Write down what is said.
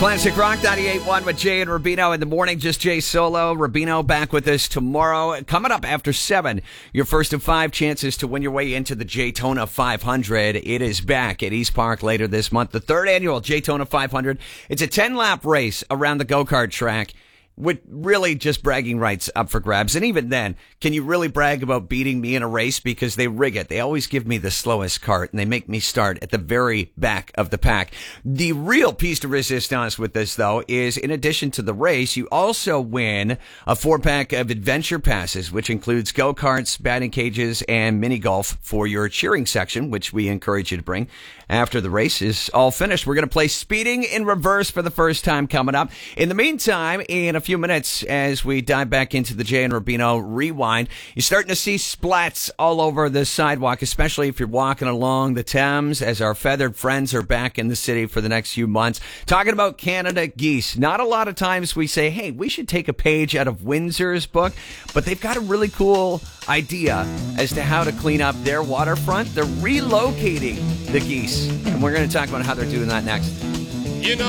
Classic Rock 98.1 with Jay and Rubino in the morning. Just Jay solo. Rubino back with us tomorrow. Coming up after 7, your first of 5 chances to win your way into the Jaytona 500. It is back at East Park later this month. The 3rd annual Jaytona 500. It's a 10-lap race around the go-kart track, with really just bragging rights up for grabs. And even then, can you really brag about beating me in a race? Because they rig it. They always give me the slowest cart, and they make me start at the very back of the pack. The real piece de resistance with this, though, is in addition to the race, you also win a 4-pack of adventure passes, which includes go-karts, batting cages, and mini golf for your cheering section, which we encourage you to bring after the race is all finished. We're going to play Speeding in Reverse for the first time coming up. In the meantime, in a few minutes, as we dive back into the Jay and Rubino Rewind, you're starting to see splats all over the sidewalk, especially if you're walking along the Thames, as our feathered friends are back in the city for the next few months. Talking about Canada geese. Not a lot of times we say, hey, we should take a page out of Windsor's book, but they've got a really cool idea as to how to clean up their waterfront. They're relocating the geese, and we're going to talk about how they're doing that next. You know